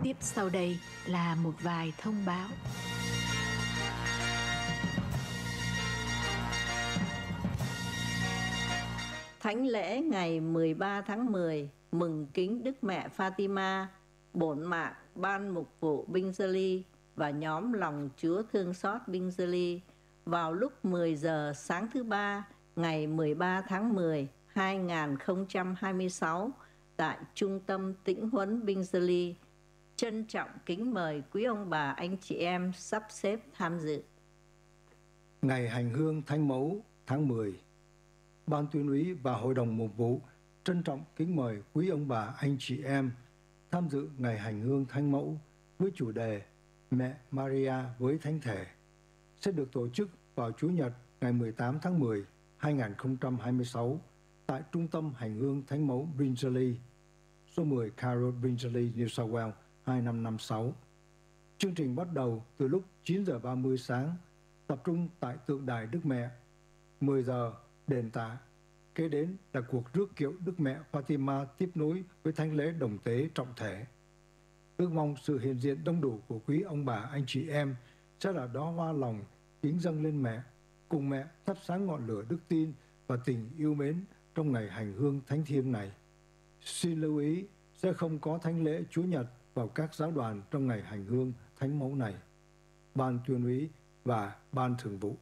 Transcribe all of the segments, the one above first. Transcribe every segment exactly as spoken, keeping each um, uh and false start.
Tiếp sau đây là một vài thông báo. Thánh lễ ngày mười ba tháng mười mừng kính Đức Mẹ Fatima, bổn mạng Ban Mục vụ Bingerly và nhóm Lòng Chúa Thương Xót Bingerly vào lúc mười giờ sáng thứ ba ngày mười ba tháng mười hai nghìn không trăm hai mươi sáu tại Trung tâm Tĩnh huấn Bingerly. Trân trọng kính mời quý ông bà anh chị em sắp xếp tham dự. Ngày hành hương Thánh Mẫu tháng mười, Ban tuyên úy và Hội đồng Mục vụ trân trọng kính mời quý ông bà anh chị em tham dự ngày hành hương Thánh Mẫu với chủ đề Mẹ Maria với Thánh Thể, sẽ được tổ chức vào Chủ nhật ngày mười tám tháng mười hai nghìn không trăm hai mươi sáu tại Trung tâm Hành hương Thánh Mẫu Bingerly, số mười Carroll Bingerly, New South Wales hai năm năm sáu. Chương trình bắt đầu từ lúc chín giờ ba mươi sáng, tập trung tại tượng đài Đức Mẹ. mười giờ đền tạ. Kế đến là cuộc rước kiệu Đức Mẹ Fatima tiếp nối với thánh lễ đồng tế trọng thể. Ước mong sự hiện diện đông đủ của quý ông bà anh chị em sẽ là đóa hoa lòng kính dâng lên mẹ, cùng mẹ thắp sáng ngọn lửa đức tin và tình yêu mến trong ngày hành hương thánh thiêng này. Xin lưu ý sẽ không có thánh lễ Chúa Nhật vào các giáo đoàn trong ngày hành hương Thánh Mẫu này. Ban tuyên úy và Ban thường vụ.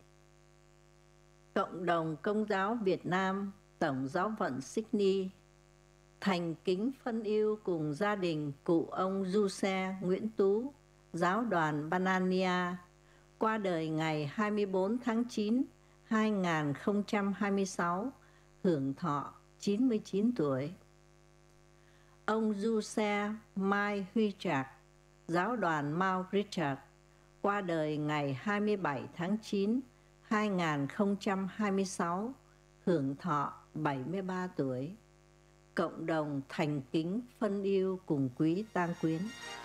Cộng đồng Công giáo Việt Nam, Tổng giáo phận Sydney thành kính phân yêu cùng gia đình cụ ông Du Xe Nguyễn Tú, giáo đoàn Banania, qua đời ngày hai mươi bốn tháng chín hai nghìn không trăm hai mươi sáu, hưởng thọ chín mươi chín tuổi. Ông Du Xe Mai Huy Trạc, giáo đoàn Mount Richard, qua đời ngày hai mươi bảy tháng chín hai nghìn không trăm hai mươi sáu, hưởng thọ bảy mươi ba tuổi. Cộng đồng thành kính phân yêu cùng quý tang quyến.